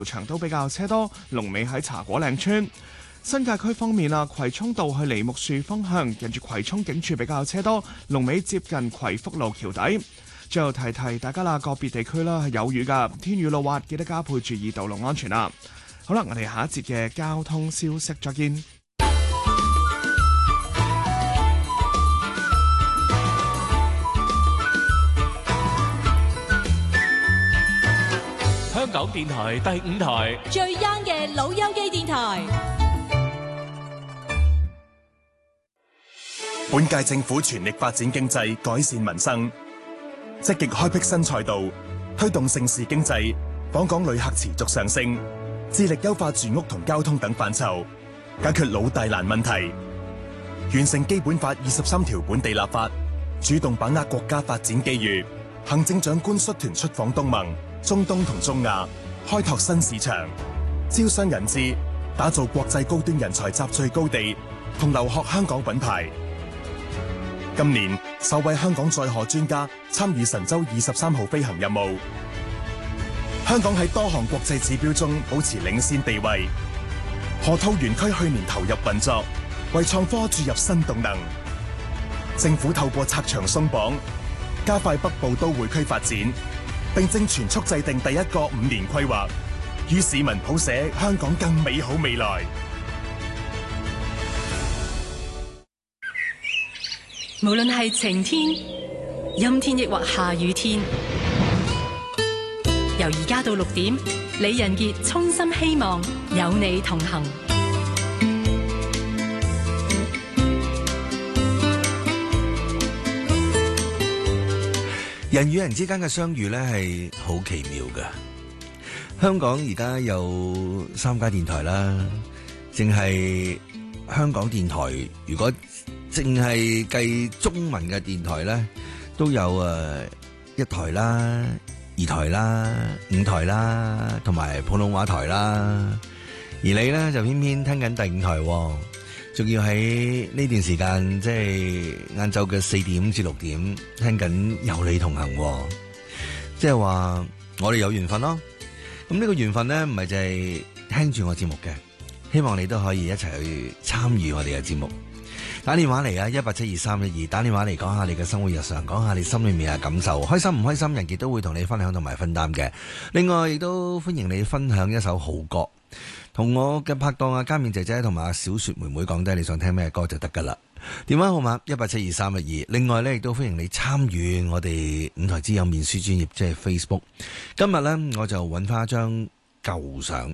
場都比較車多，龍尾喺茶果嶺村。新界區方面啊，葵涌道去梨木樹方向，近住葵涌警署比較車多，龍尾接近葵福路橋底。最後提提大家啦，個別地區啦係有雨㗎，天雨路滑，記得加倍注意道路安全啦。好啦，我哋下一節嘅交通消息再見。 香港電台第5台最 young 嘅老友記電台。 本屆政府全力發展經濟，改善民生，積極開闢新賽道，推動盛事經濟，訪港旅客持續上升，致力優化住屋同交通等範疇，解決老大難問題，完成基本法23條本地立法，主動把握國家發展機遇。行政長官率團出訪東盟、中東同中亞，開拓新市場，招商引資，打造國際高端人才集聚高地同留學香港品牌。今年首位香港載荷專家參與神舟23號飛行任務。香港喺多項國際指標中保持領先地位。河套園區去年投入運作，為創科注入新動能。政府透過拆牆鬆綁，加快北部都會區發展，並正全速制定第一個5年規劃，與市民譜寫香港更美好未來。 無論係晴天、陰天亦或下雨天，由而家到6點，李仁傑衷心希望有你同行。 人與人之間嘅相遇咧係好奇妙嘅。香港而家有3家電台啦，淨係香港電台，如果淨係計中文嘅電台咧，都有1台啦、2台啦、5台啦，同埋普通話台啦。而你咧就偏偏聽緊第5台，仲要喺呢段時間，即係晏晝嘅4點至6點，聽緊有你同行，即係話我哋有緣分咯。咁呢個緣分咧，唔係就係聽住我節目嘅，希望你都可以一齊去參與我哋嘅節目。打電話嚟啊，1872312，打電話嚟講下你嘅生活日常，講下你心裏面嘅感受，開心唔開心，人傑都會同你分享同埋分擔嘅。另外亦都歡迎你分享一首好歌，同我嘅拍檔啊，嘉面姐姐同埋小雪妹妹講低你想聽咩歌就得噶啦。電話號碼1872312。另外咧，亦都歡迎你參與我哋5台之友面書專頁，即係 Facebook。今日咧，我就揾翻一張舊相，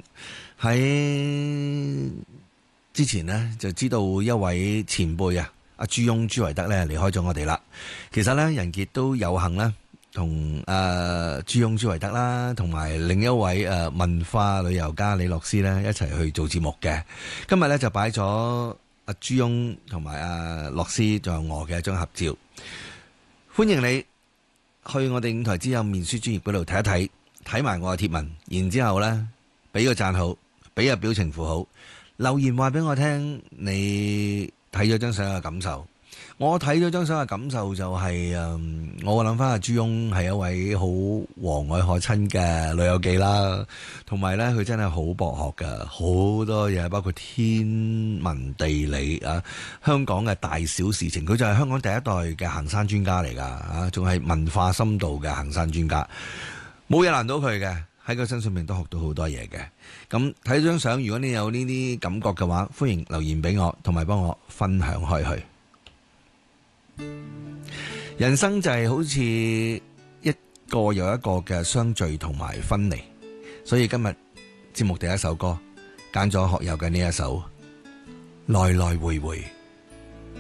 喺之前呢，就知道一位前輩啊，阿朱翁朱維德咧離開咗我哋啦。其實咧，仁傑都有幸咧同朱翁朱維德啦，同埋另一位文化旅遊家李樂詩咧一齊去做節目嘅。今日咧就擺咗阿朱翁同埋阿樂詩仲有我嘅一張合照。歡迎你去我哋5台之友面書專頁嗰度睇一睇，睇埋我嘅貼文，然之後咧俾個讚好，俾個表情符號。留言話俾我聽，你睇咗張相嘅感受。我睇咗張相嘅感受就係、我諗翻阿朱翁係一位好和藹可親嘅老友記啦，同埋咧佢真係好博學㗎，好多嘢包括天文地理啊，香港嘅大小事情，佢就係香港第一代嘅行山專家嚟㗎啊，仲係文化深度嘅行山專家，冇嘢難到佢嘅。喺佢身上面都學到好多嘢嘅。咁睇張相，如果你有呢啲感覺嘅話，歡迎留言俾我，同埋幫我分享開去。人生就係好似一個又一個嘅相聚同埋分離，所以今日節目第一首歌揀咗學友嘅呢一首《來來回回》。